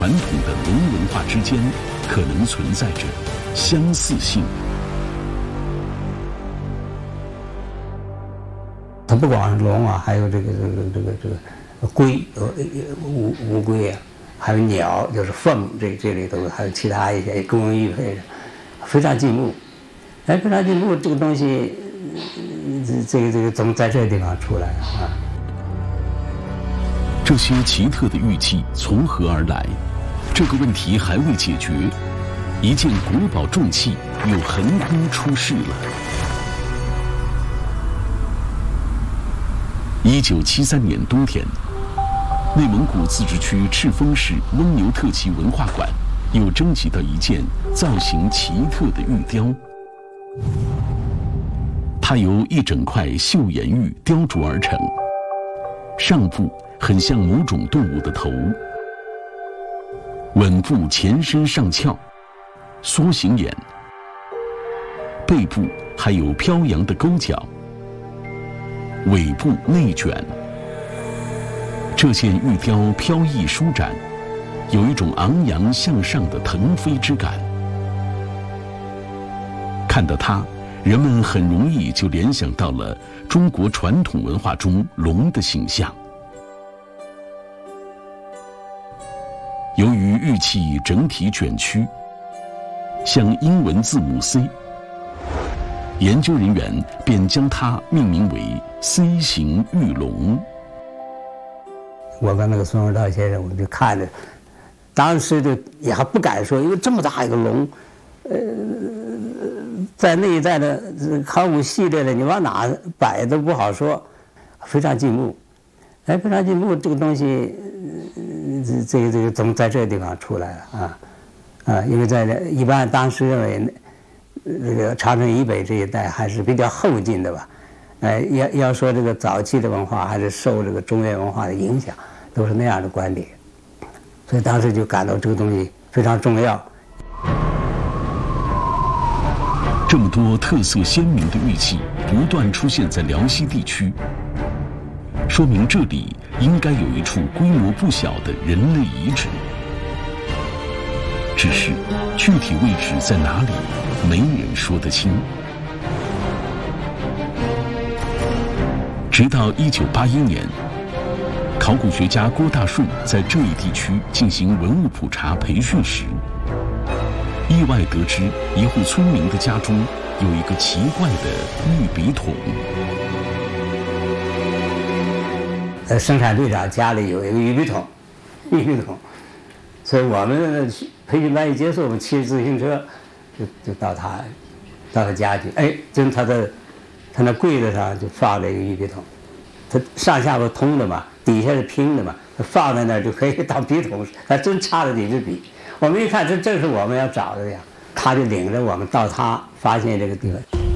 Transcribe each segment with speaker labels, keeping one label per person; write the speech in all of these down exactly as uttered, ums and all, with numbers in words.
Speaker 1: 传统的龙文化之间可能存在着相似性。
Speaker 2: 它不光是龙啊，还有这个这个这个这个龟，呃乌乌龟啊，还有鸟，就是凤，这这里头还有其他一些工艺配的，非常进步。哎，非常进步，这个东西，这这个这个总在这个地方出来啊。
Speaker 1: 这些奇特的玉器从何而来？这个问题还未解决，一件国宝重器又横空出世了。一九七三年冬天，内蒙古自治区赤峰市翁牛特旗文化馆又征集到一件造型奇特的玉雕，它由一整块岫岩玉雕琢而成，上部很像某种动物的头，吻部前伸上翘，缩形眼，背部还有飘扬的钩角，尾部内卷。这件玉雕飘逸舒展，有一种昂扬向上的腾飞之感。看到它，人们很容易就联想到了中国传统文化中龙的形象。由于玉器整体卷曲，像英文字母 C， 研究人员便将它命名为 C 型玉龙。
Speaker 2: 我跟那个孙文涛先生，我们就看着，当时就也还不敢说，因为这么大一个龙，呃，在那一代的考古系列的，你往哪摆都不好说，非常进步。哎，非常进步，这个东西，这这个这个总在这个地方出来了啊啊！因为在这一般当时认为，这个长城以北这一带还是比较后进的吧。哎，要要说这个早期的文化还是受这个中原文化的影响，都是那样的观点。所以当时就感到这个东西非常重要。
Speaker 1: 这么多特色鲜明的玉器不断出现在辽西地区，说明这里应该有一处规模不小的人类遗址，只是具体位置在哪里，没人说得清。直到一九八一年，考古学家郭大顺在这一地区进行文物普查培训时，意外得知一户村民的家中有一个奇怪的玉笔筒。
Speaker 2: 呃，生产队长家里有一个玉笔筒，玉笔筒，所以我们培训班一结束，我们骑着自行车就就到他到他家去。哎，就他的他那柜子上就放着一个玉笔筒，它上下不通的嘛，底下是平的嘛，它放在那儿就可以当笔筒，还真插了几支笔。我们一看，这正是我们要找的呀，他就领着我们到他发现这个地方。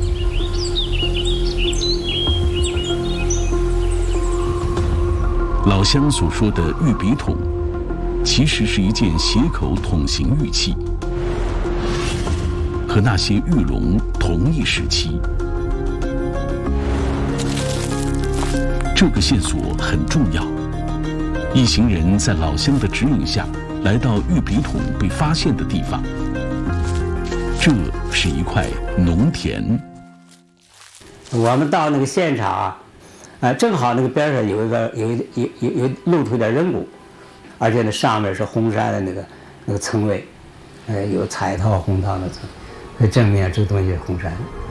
Speaker 1: 老乡所说的玉笔筒，其实是一件斜口筒形玉器，和那些玉龙同一时期。这个线索很重要。一行人在老乡的指引下，来到玉笔筒被发现的地方。这是一块农田。
Speaker 2: 我们到那个现场啊。啊，正好那个边上有一个有一有有有露出点人骨，而且那上面是红山的那个那个层位，呃，有彩陶红陶的层，所以正面这个东西是红山。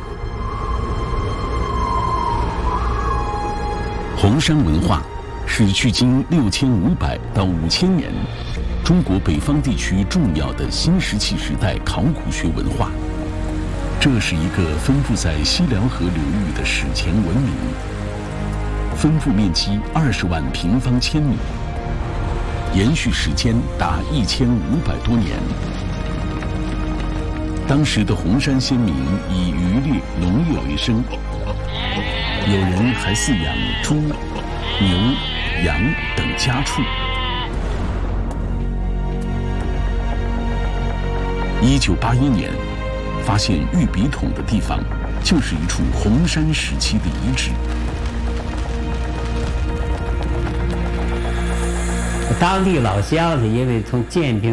Speaker 1: 红山文化是距今六千五百到五千年中国北方地区重要的新石器时代考古学文化。这是一个分布在西辽河流域的史前文明。分布面积二十万平方千米，延续时间达一千五百多年。当时的红山先民以渔猎、农业为生，有人还饲养猪、牛、羊等家畜。一九八一年，发现玉笔筒的地方，就是一处红山时期的遗址。
Speaker 2: 当地老乡是因为从建平。